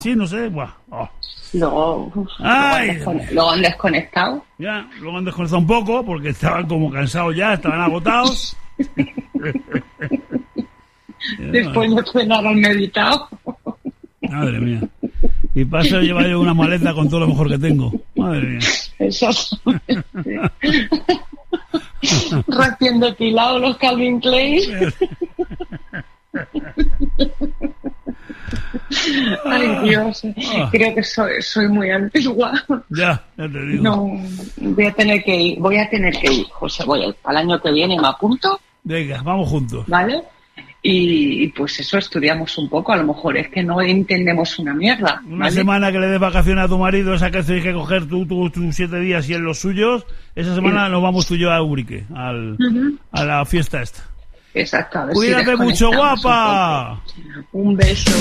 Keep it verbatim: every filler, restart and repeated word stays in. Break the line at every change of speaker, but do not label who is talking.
Sí, no sé. Buah. Oh.
Luego, uf,
Ay,
luego, han descone- luego han desconectado.
Ya, luego han desconectado un poco porque estaban como cansados ya, estaban agotados.
Después de cenar han meditado.
Madre mía. Y paso lleva yo una maleta con todo lo mejor que tengo. Madre mía.
Exactamente. Recién depilado los Calvin Klein. Ay, Dios. Creo que soy, soy muy antigua.
Ya, ya te digo.
No, voy a tener que ir, voy a tener que ir, José, voy a ir. Al año que viene me apunto.
Venga, vamos juntos.
¿Vale? Y, y pues eso, estudiamos un poco. A lo mejor es que no entendemos una mierda.
Una
¿vale?
semana que le des vacaciones a tu marido, esa que tienes que coger tú tus tú, tú siete días y él los suyos, esa semana sí. Nos vamos tú y yo a Ubrique, al, uh-huh. a la fiesta esta.
Exacto. A ver
Cuídate
si
mucho, guapa.
Un, un beso.